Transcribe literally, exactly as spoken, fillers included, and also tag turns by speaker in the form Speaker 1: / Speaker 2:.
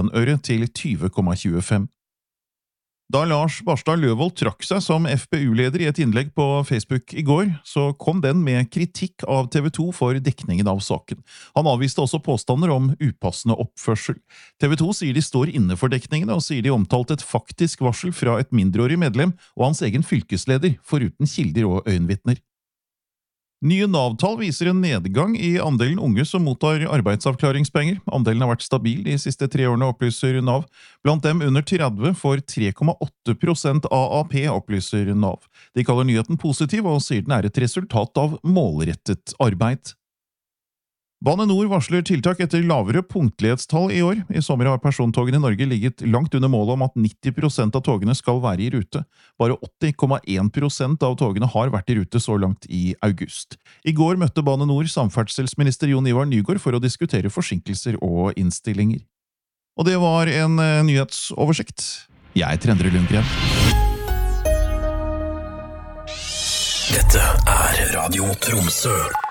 Speaker 1: tjueen øre til tjue komma tjuefem. Da Lars Barstad Løvold trakk seg som F P U-leder i et innlegg på Facebook i går, så kom den med kritikk av T V to for dekningen av saken. Han avviste også påstander om upassende oppførsel. T V to sier de står inne for dekningene, og sier de omtalte et faktisk varsel fra et mindreårig medlem og hans egen fylkesleder, foruten kilder og øyenvitner. Nye Nav-tall viser en nedgang i andelen unge som mottar arbeidsavklaringspenger. Andelen har vært stabil de siste tre årene, opplyser Nav. Blant dem under tretti får tre komma åtte prosent A A P, opplyser Nav. De kaller nyheten positiv og sier den er et resultat av målrettet arbeid. Bane Nor varsler tiltak etter lavere punktlighetstall i år. I sommer har persontogene i Norge ligget langt under målet om at nitti prosent av togene skal være i rute. Bare åtti komma én prosent av togene har vært i rute så langt i august. I går møtte Bane Nor samferdselsminister Jon Ivar Nygård for å diskutere forsinkelser og innstillinger. Og det var en uh, nyhetsoversikt. Jeg er Endre Lundgren.
Speaker 2: Dette er Radio Tromsø.